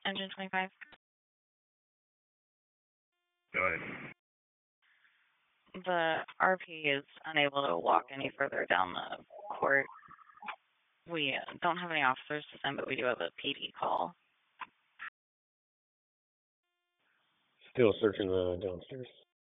Engine 25. Go ahead. The RP is unable to walk any further down the court. We don't have any officers to send, but we do have a PD call. Still searching the downstairs.